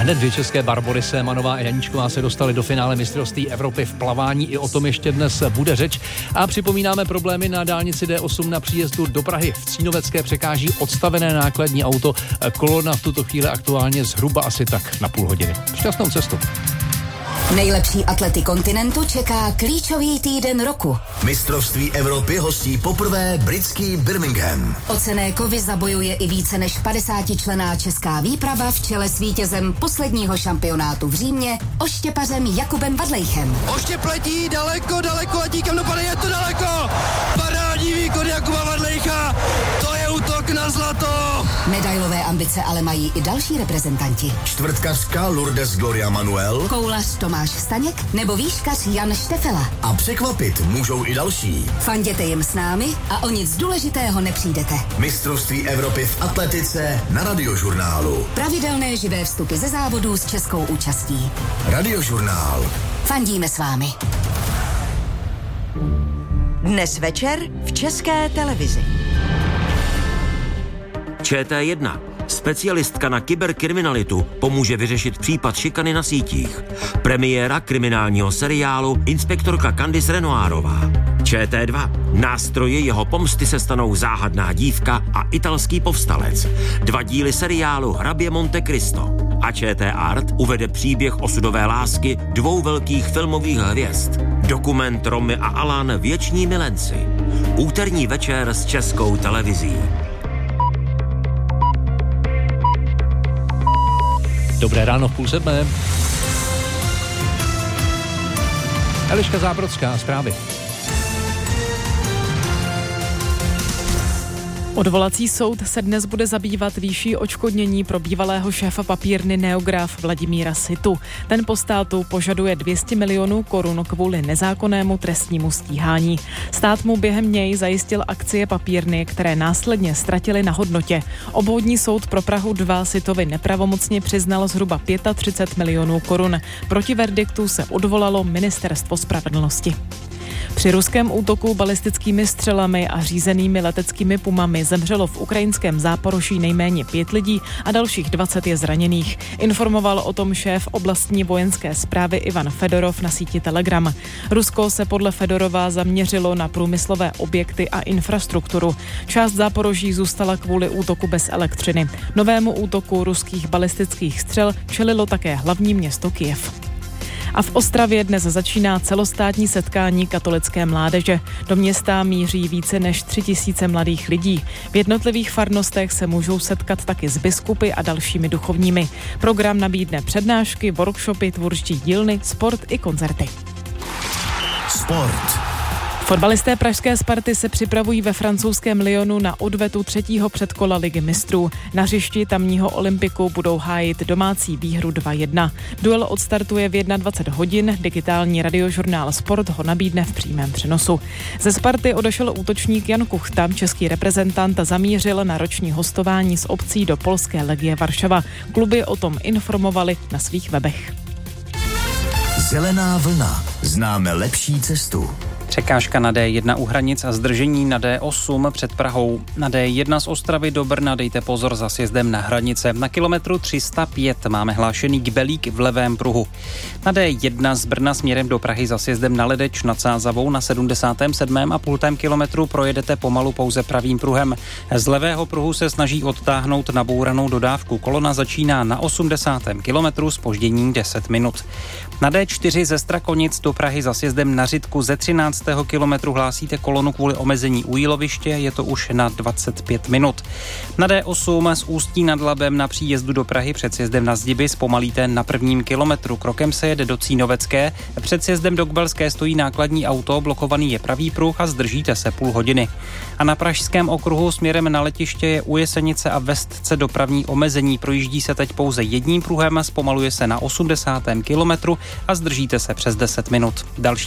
Hned dvě české Barbory Sémanová a Janíčková se dostaly do finále mistrovství Evropy v plavání. I o tom ještě dnes bude řeč. A připomínáme problémy na dálnici D8 na příjezdu do Prahy. V Cínovecké překáží odstavené nákladní auto. Kolona v tuto chvíli aktuálně zhruba asi tak na půl hodiny. Šťastnou cestu. Nejlepší atlety kontinentu čeká klíčový týden roku. Mistrovství Evropy hostí poprvé britský Birmingham. O cenné kovy zabojuje i více než 50členná česká výprava v čele s vítězem posledního šampionátu v Římě, oštěpařem Jakubem Vadlejchem. Oštěp letí daleko a díkam dopadne, je to daleko! Parádní výkon Jakuba Vadlejcha, to je útok na zlato! Medailové ambice ale mají i další reprezentanti. Čtvrtkařka Lourdes Gloria Manuel, koulař Tomáš Staněk nebo výškař Jan Štefela. A překvapit můžou i další. Fanděte jim s námi a o nic důležitého nepřijdete. Mistrovství Evropy v atletice na Radiožurnálu. Pravidelné živé vstupy ze závodů s českou účastí. Radiožurnál. Fandíme s vámi. Dnes večer v České televizi. ČT1. Specialistka na kyberkriminalitu pomůže vyřešit případ šikany na sítích. Premiéra kriminálního seriálu inspektorka Candice Renoirová. ČT2. Nástroje jeho pomsty se stanou záhadná dívka a italský povstalec. 2 díly seriálu Hrabě Monte Cristo. A ČT Art uvede příběh osudové lásky 2 velkých filmových hvězd. Dokument Romy a Alan Věční milenci. Úterní večer s Českou televizí. Dobré ráno v 6:30. Eliška Zábrodská, zprávy. Odvolací soud se dnes bude zabývat výší odškodnění pro bývalého šéfa papírny Neograph Vladimíra Situ. Ten po státu požaduje 200 milionů korun kvůli nezákonnému trestnímu stíhání. Stát mu během něj zajistil akcie papírny, které následně ztratily na hodnotě. Obvodní soud pro Prahu 2 Sitovi nepravomocně přiznal zhruba 35 milionů korun. Proti verdiktu se odvolalo Ministerstvo spravedlnosti. Při ruském útoku balistickými střelami a řízenými leteckými pumami zemřelo v ukrajinském Záporoží nejméně 5 lidí a dalších 20 je zraněných. Informoval o tom šéf oblastní vojenské správy Ivan Fedorov na síti Telegram. Rusko se podle Fedorova zaměřilo na průmyslové objekty a infrastrukturu. Část Záporoží zůstala kvůli útoku bez elektřiny. Novému útoku ruských balistických střel čelilo také hlavní město Kyjev. A v Ostravě dnes začíná celostátní setkání katolické mládeže. Do města míří více než 3000 mladých lidí. V jednotlivých farnostech se můžou setkat taky s biskupy a dalšími duchovními. Program nabídne přednášky, workshopy, tvůrčí dílny, sport i koncerty. Sport. Fotbalisté pražské Sparty se připravují ve francouzském Lyonu na odvetu 3. předkola Ligy mistrů. Na hřišti tamního Olympiku budou hájit domácí výhru 2-1. Duel odstartuje v 21 hodin, digitální radiožurnál Sport ho nabídne v přímém přenosu. Ze Sparty odešel útočník Jan Kuchta, český reprezentant zamířil na roční hostování s opcí do polské Legie Varšava. Kluby o tom informovali na svých webech. Zelená vlna. Známe lepší cestu. Překážka na D1 u hranic a zdržení na D8 před Prahou. Na D1 z Ostravy do Brna dejte pozor za sjezdem na hranice. Na kilometru 305 máme hlášený kbelík v levém pruhu. Na D1 z Brna směrem do Prahy za sjezdem na Ledeč nad Sázavou na 77,5 kilometru projedete pomalu pouze pravým pruhem. Z levého pruhu se snaží odtáhnout nabouranou dodávku. Kolona začíná na 80. kilometru s zpožděním 10 minut. Na D4 ze Strakonic do Prahy za sjezdem na Řitku ze 13. kilometru hlásíte kolonu kvůli omezení u jíloviště, je to už na 25 minut. Na D8 z Ústí nad Labem na příjezdu do Prahy před sjezdem na Zdiby zpomalíte na 1. kilometru. Krokem se jede do Cínovecké, před sjezdem do Kbelské stojí nákladní auto, blokovaný je pravý pruh a zdržíte se půl hodiny. A na pražském okruhu směrem na letiště je u Jesenice a Vestce dopravní omezení, projíždí se teď pouze jedním pruhem, zpomaluje se na 80. kilometru a zdržíte se přes 10 minut. Další